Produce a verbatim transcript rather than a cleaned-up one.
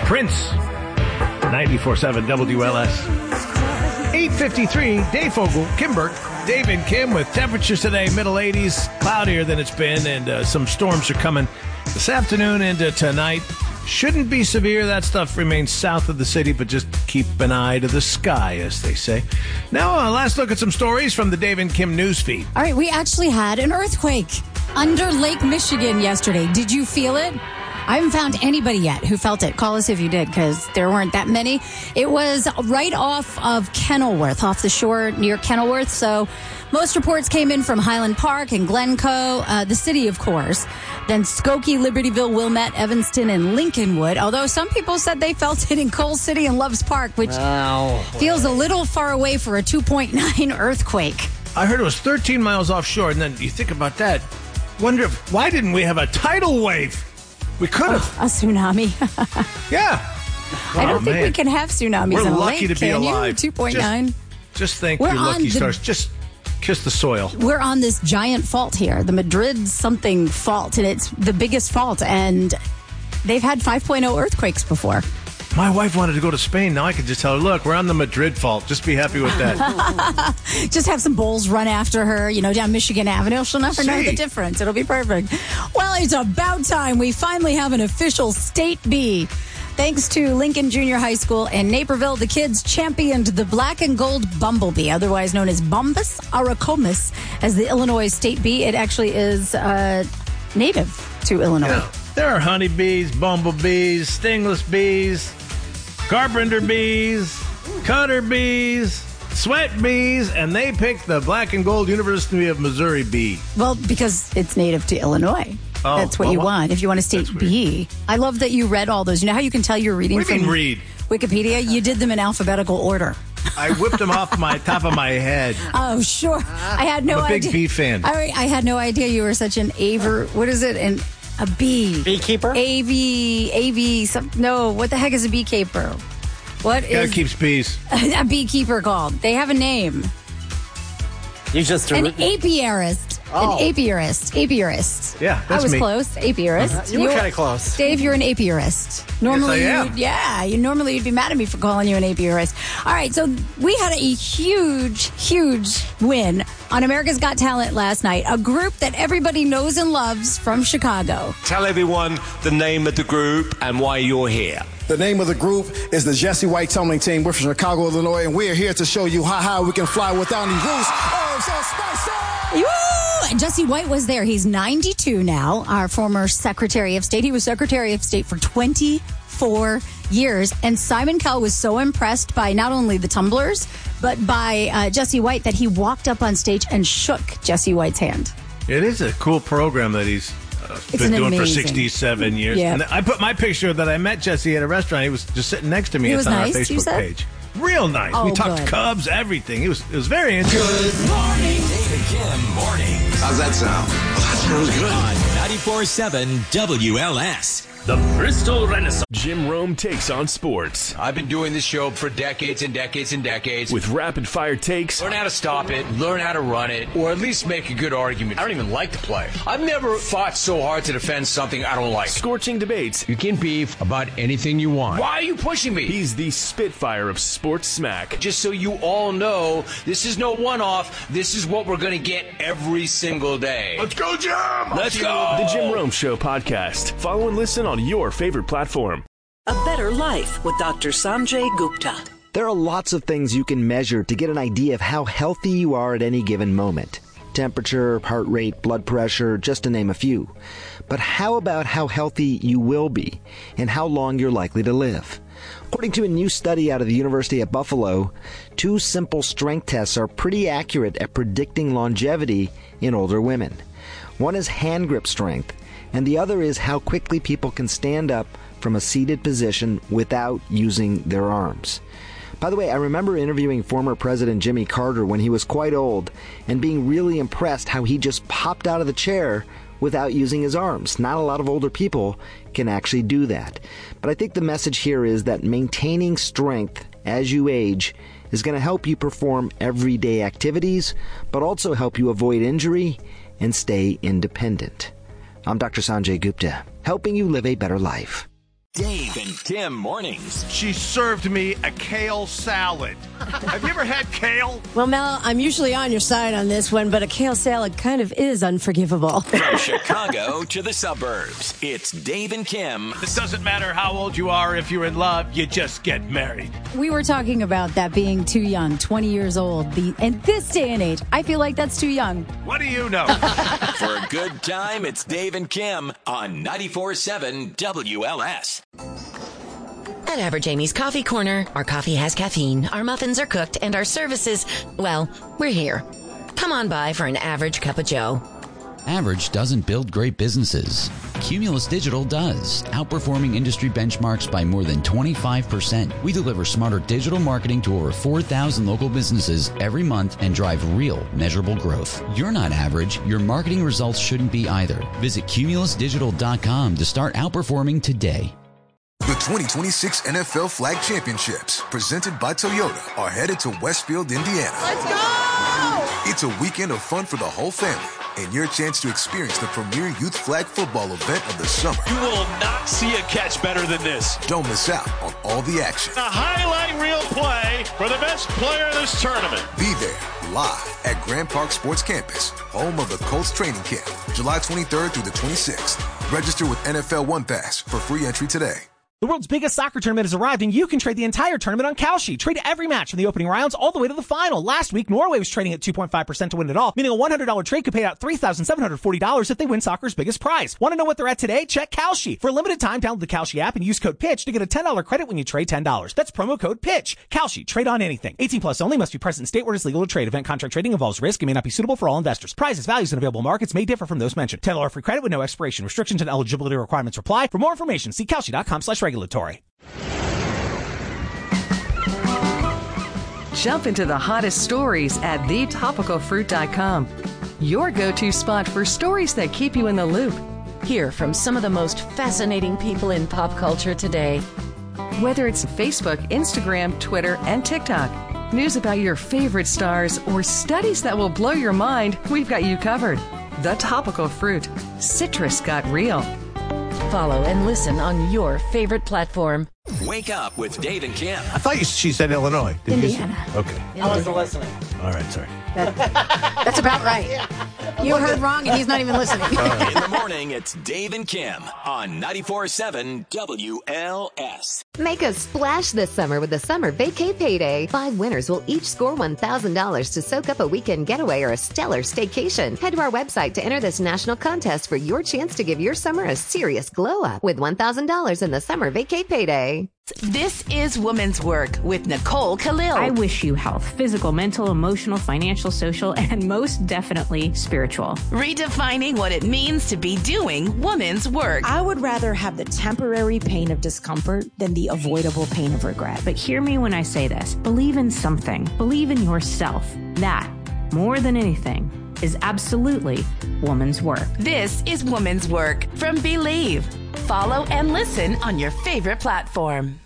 Prince, ninety-four seven W L S. eight fifty-three, Dave Fogel, Kim Burke, Dave and Kim with temperatures today, middle eighties, cloudier than it's been, and uh, some storms are coming this afternoon into tonight. Shouldn't be severe. That stuff remains south of the city, but just keep an eye to the sky, as they say. Now, uh, last look at some stories from the Dave and Kim newsfeed. All right, we actually had an earthquake under Lake Michigan yesterday. Did you feel it? I haven't found anybody yet who felt it. Call us if you did, because there weren't that many. It was right off of Kenilworth, off the shore near Kenilworth. So most reports came in from Highland Park and Glencoe, uh, the city, of course. Then Skokie, Libertyville, Wilmette, Evanston, and Lincolnwood. Although some people said they felt it in Coal City and Loves Park, which oh, feels a little far away for a two point nine earthquake. I heard it was thirteen miles offshore, and then you think about that. Wonder if, why didn't we have a tidal wave? We could have. Oh, a tsunami. Yeah. I don't oh, think man. we can have tsunamis We're in a lucky lake, to be can alive. you? two point nine. Just, just think We're you're lucky on the- stars. Just kiss the soil. We're on this giant fault here, the Madrid something fault, and it's the biggest fault, and they've had five point oh earthquakes before. My wife wanted to go to Spain. Now I can just tell her, look, we're on the Madrid fault. Just be happy with that. Just have some bulls run after her, you know, down Michigan Avenue. She'll never know See. the difference. It'll be perfect. Well, it's about time we finally have an official State B. Thanks to Lincoln Junior High School in Naperville, the kids championed the black and gold bumblebee, otherwise known as Bombus aracomus, as the Illinois State Bee. It actually is uh, native to Illinois. Yeah. There are honeybees, bumblebees, stingless bees, carpenter bees, cutter bees, sweat bees, and they picked the black and gold University of Missouri bee. Well, because it's native to Illinois. Oh, that's what well, you well, want if you want a State B. I love that you read all those. You know how you can tell you're reading What do you from mean read? Wikipedia? You did them in alphabetical order. I whipped them off my top of my head. Oh, sure. I had no I'm a big idea. bee fan. I, I had no idea you were such an aver. What is it? An a bee. Beekeeper? A V. A V. Some, no, what the heck is a beekeeper? What Guy is keeps bees. a beekeeper called? They have a name. You just An apiarist. Oh. An apiarist. Apiarist. Yeah, that's I was me. close. Apiarist. Uh-huh. You were kinda close. Dave, you're an apiarist. Normally, Yes, I am. you'd, yeah, you normally you'd be mad at me for calling you an apiarist. All right, so we had a huge, huge win on America's Got Talent last night. A group that everybody knows and loves from Chicago. Tell everyone the name of the group and why you're here. The name of the group is the Jesse White Tumbling Team. We're from Chicago, Illinois, and we're here to show you how high we can fly without any roots. Oh, so spicy! Woo! And Jesse White was there. He's ninety-two now, our former Secretary of State. He was Secretary of State for twenty-four years. And Simon Cowell was so impressed by not only the tumblers, but by uh, Jesse White that he walked up on stage and shook Jesse White's hand. It is a cool program that he's uh, It's been an doing for amazing- sixty-seven years. Yeah. And I put my picture that I met Jesse at a restaurant. He was just sitting next to me. He It's was on nice, our you Facebook said? page. Real nice. Oh, we talked good. Cubs, everything. It was it was very interesting. Good morning. Dave and Kim mornings. How's that sound? That sounds good. On ninety-four point seven W L S. The Bristol Renaissance. Jim Rome takes on sports I've been doing this show for decades and decades and decades. with rapid fire takes, Learn how to stop it, learn how to run it, or at least make a good argument. I don't even like to play. I've never fought so hard to defend something I don't like. scorching debates. You can beef about anything you want. Why are you pushing me? He's the Spitfire of sports smack. Just so you all know, this is no one-off. This is what we're going to get every single day. Let's go, Jim! Let's go! The Jim Rome Show podcast. Follow and listen on your favorite platform. A Better Life with Doctor Sanjay Gupta. There are lots of things you can measure to get an idea of how healthy you are at any given moment. Temperature, heart rate, blood pressure, just to name a few. But how about how healthy you will be and how long you're likely to live? According to a new study out of the University of Buffalo, two simple strength tests are pretty accurate at predicting longevity in older women. One is hand grip strength, and the other is how quickly people can stand up from a seated position without using their arms. By the way, I remember interviewing former President Jimmy Carter when he was quite old and being really impressed how he just popped out of the chair without using his arms. Not a lot of older people can actually do that. But I think the message here is that maintaining strength as you age is going to help you perform everyday activities, but also help you avoid injury and stay independent. I'm Doctor Sanjay Gupta, helping you live a better life. Dave and Kim mornings. She served me a kale salad. Have you ever had kale? Well, Mel, I'm usually on your side on this one, but a kale salad kind of is unforgivable. From Chicago to the suburbs, it's Dave and Kim. It doesn't matter how old you are. If you're in love, you just get married. We were talking about that being too young, twenty years old. The, in this day and age, I feel like that's too young. What do you know? For a good time, it's Dave and Kim on ninety-four point seven W L S. At Average Amy's Coffee Corner, our coffee has caffeine, our muffins are cooked, and our services, well, we're here. Come on by for an average cup of joe. Average doesn't build great businesses. Cumulus Digital does, outperforming industry benchmarks by more than twenty-five percent. We deliver smarter digital marketing to over four thousand local businesses every month and drive real, measurable growth. You're not average. Your marketing results shouldn't be either. Visit cumulus digital dot com to start outperforming today. The twenty twenty-six N F L Flag Championships, presented by Toyota, are headed to Westfield, Indiana. Let's go! It's a weekend of fun for the whole family, and your chance to experience the premier youth flag football event of the summer. You will not see a catch better than this. Don't miss out on all the action. A highlight reel play for the best player in this tournament. Be there, live at Grand Park Sports Campus, home of the Colts training camp, July twenty-third through the twenty-sixth. Register with N F L One Pass for free entry today. The world's biggest soccer tournament has arrived, and you can trade the entire tournament on Kalshi. Trade every match from the opening rounds all the way to the final. Last week, Norway was trading at two point five percent to win it all, meaning a one hundred dollars trade could pay out three thousand seven hundred forty dollars if they win soccer's biggest prize. Want to know what they're at today? Check Kalshi. For a limited time, download the Kalshi app and use code PITCH to get a ten dollars credit when you trade ten dollars. That's promo code PITCH. Kalshi. Trade on anything. eighteen plus only. Must be present in state where it's legal to trade. Event contract trading involves risk and may not be suitable for all investors. Prizes, values, and available markets may differ from those mentioned. ten dollars free credit with no expiration. Restrictions and eligibility requirements apply. For more information, see kalshi dot com slash regulatory. Jump into the hottest stories at the topical fruit dot com. Your go-to spot for stories that keep you in the loop. Hear from some of the most fascinating people in pop culture today. Whether it's Facebook, Instagram, Twitter, and TikTok, news about your favorite stars, or studies that will blow your mind, we've got you covered. The Topical Fruit. Citrus got real. Follow and listen on your favorite platform. Wake up with Dave and Kim. I thought you, she said Illinois. Did Indiana. You okay. I wasn't listening. All right, sorry. That, that's about right. You heard wrong, and he's not even listening. In the morning, it's Dave and Kim on ninety-four point seven W L S. Make a splash this summer with the Summer Vacay Payday. Five winners will each score one thousand dollars to soak up a weekend getaway or a stellar staycation. Head to our website to enter this national contest for your chance to give your summer a serious glow-up with one thousand dollars in the Summer Vacay Payday. This is Woman's Work with Nicole Khalil. I wish you health, physical, mental, emotional, financial, social, and most definitely spiritual. Redefining what it means to be doing woman's work. I would rather have the temporary pain of discomfort than the avoidable pain of regret. But hear me when I say this. Believe in something. Believe in yourself. That, more than anything, is absolutely woman's work. This is Woman's Work from Believe. Follow and listen on your favorite platform.